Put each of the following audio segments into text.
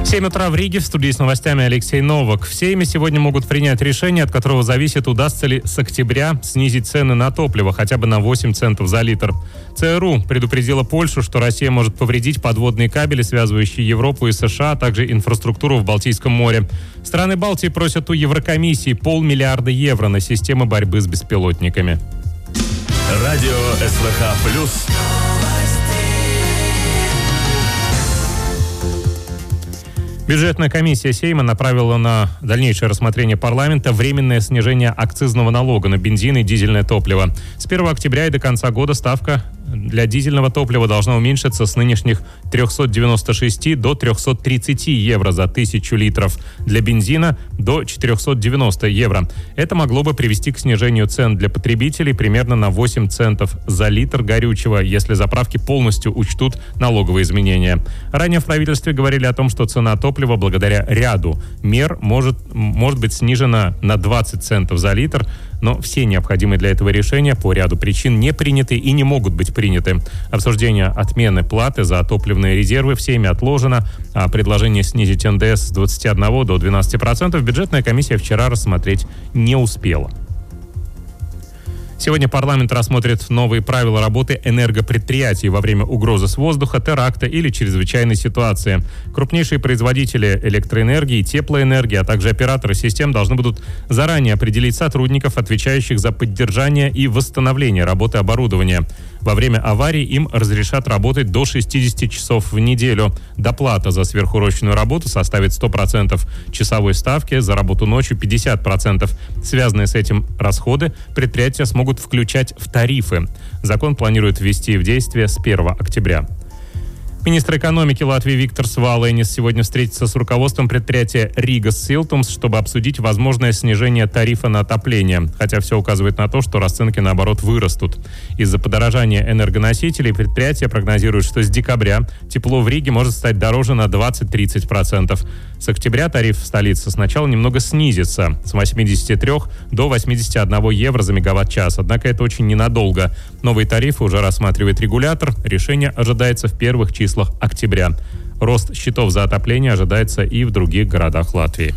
7 утра в Риге. В студии с новостями Алексей Новак. В Сейме сегодня могут принять решение, от которого зависит, удастся ли с октября снизить цены на топливо хотя бы на 8 центов за литр. ЦРУ предупредила Польшу, что Россия может повредить подводные кабели, связывающие Европу и США, а также инфраструктуру в Балтийском море. Страны Балтии просят у Еврокомиссии 500 миллиарда евро на системы борьбы с беспилотниками. Радио СВХ+. Бюджетная комиссия Сейма направила на дальнейшее рассмотрение парламента временное снижение акцизного налога на бензин и дизельное топливо. С 1 октября и до конца года ставка для дизельного топлива должна уменьшиться с нынешних 396 до 330 евро за 1000 литров. Для бензина до 490 евро. Это могло бы привести к снижению цен для потребителей примерно на 8 центов за литр горючего, если заправки полностью учтут налоговые изменения. Ранее в правительстве говорили о том, что цена топлива благодаря ряду мер может быть снижена на 20 центов за литр, но все необходимые для этого решения по ряду причин не приняты и не могут быть приняты. Обсуждение отмены платы за топливные резервы в Сейме отложено, а предложение снизить НДС с 21 до 12% бюджетная комиссия вчера рассмотреть не успела. Сегодня парламент рассмотрит новые правила работы энергопредприятий во время угрозы с воздуха, теракта или чрезвычайной ситуации. Крупнейшие производители электроэнергии, теплоэнергии, а также операторы систем должны будут заранее определить сотрудников, отвечающих за поддержание и восстановление работы оборудования. Во время аварии им разрешат работать до 60 часов в неделю. Доплата за сверхурочную работу составит 100% часовой ставки, за работу ночью 50%. Связанные с этим расходы предприятия смогут включать в тарифы. Закон планирует ввести в действие с 1 октября. Министр экономики Латвии Виктор Свалейнис сегодня встретится с руководством предприятия Rigas Siltums, чтобы обсудить возможное снижение тарифа на отопление. Хотя все указывает на то, что расценки, наоборот, вырастут. Из-за подорожания энергоносителей предприятие прогнозирует, что с декабря тепло в Риге может стать дороже на 20-30%. С октября тариф в столице сначала немного снизится с 83 до 81 евро за мегаватт-час. Однако это очень ненадолго. Новые тарифы уже рассматривает регулятор. Решение ожидается в первых числах октября. Рост счетов за отопление ожидается и в других городах Латвии.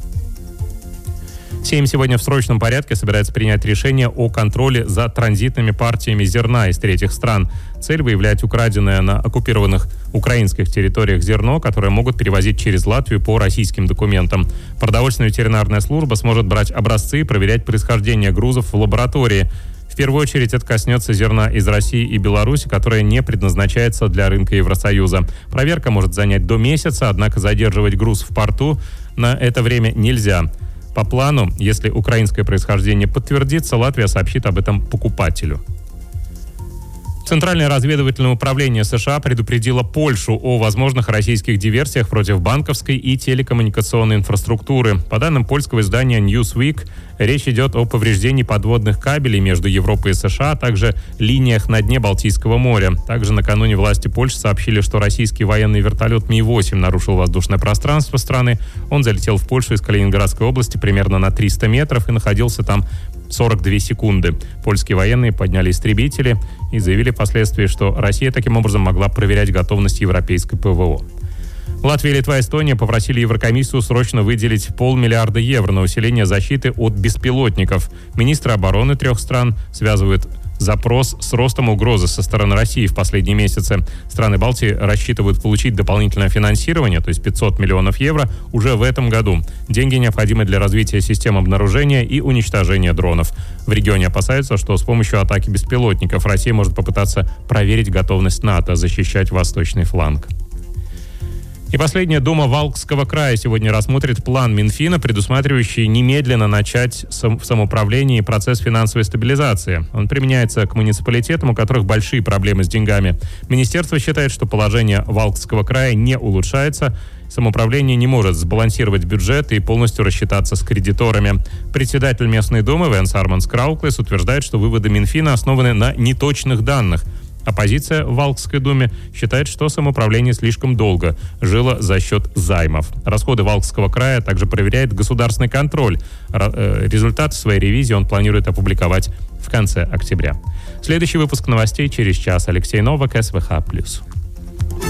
Сейм сегодня в срочном порядке собирается принять решение о контроле за транзитными партиями зерна из третьих стран. Цель — выявлять украденное на оккупированных украинских территориях зерно, которое могут перевозить через Латвию по российским документам. Продовольственная ветеринарная служба сможет брать образцы и проверять происхождение грузов в лаборатории. В первую очередь это коснется зерна из России и Беларуси, которое не предназначается для рынка Евросоюза. Проверка может занять до месяца, однако задерживать груз в порту на это время нельзя. По плану, если украинское происхождение подтвердится, Латвия сообщит об этом покупателю. Центральное разведывательное управление США предупредило Польшу о возможных российских диверсиях против банковской и телекоммуникационной инфраструктуры. По данным польского издания Newsweek, речь идет о повреждении подводных кабелей между Европой и США, а также линиях на дне Балтийского моря. Также накануне власти Польши сообщили, что российский военный вертолет Ми-8 нарушил воздушное пространство страны. Он залетел в Польшу из Калининградской области примерно на 300 метров и находился там 42 секунды. Польские военные подняли истребители и заявили впоследствии, что Россия таким образом могла проверять готовность европейской ПВО. Латвия, Литва и Эстония попросили Еврокомиссию срочно выделить 500 миллиарда евро на усиление защиты от беспилотников. Министры обороны трех стран связывают запрос с ростом угрозы со стороны России в последние месяцы. Страны Балтии рассчитывают получить дополнительное финансирование, то есть 500 миллионов евро, уже в этом году. Деньги необходимы для развития систем обнаружения и уничтожения дронов. В регионе опасаются, что с помощью атаки беспилотников Россия может попытаться проверить готовность НАТО защищать восточный фланг. И последняя Дума Валкского края сегодня рассмотрит план Минфина, предусматривающий немедленно начать в самоуправлении процесс финансовой стабилизации. Он применяется к муниципалитетам, у которых большие проблемы с деньгами. Министерство считает, что положение Валкского края не улучшается. Самоуправление не может сбалансировать бюджет и полностью рассчитаться с кредиторами. Председатель местной думы Венс Арманс Крауклес утверждает, что выводы Минфина основаны на неточных данных. Оппозиция в Валкской думе считает, что самоуправление слишком долго жило за счет займов. Расходы Валкского края также проверяет государственный контроль. Результат своей ревизии он планирует опубликовать в конце октября. Следующий выпуск новостей через час. Алексей Новак, СВХ+.